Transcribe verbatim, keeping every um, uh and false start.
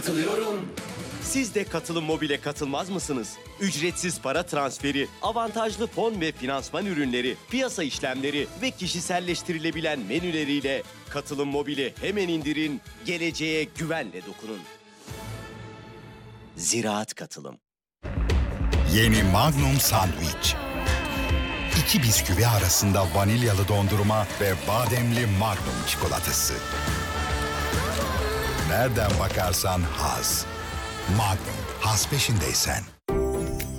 Katılıyorum. Siz de Katılım Mobil'e katılmaz mısınız? Ücretsiz para transferi, avantajlı fon ve finansman ürünleri, piyasa işlemleri ve kişiselleştirilebilen menüleriyle Katılım Mobil'i hemen indirin, geleceğe güvenle dokunun. Ziraat Katılım. Yeni Magnum Sandwich. İki bisküvi arasında vanilyalı dondurma ve bademli Magnum çikolatası. Nereden bakarsan haz. Magnum, haz peşindeysen.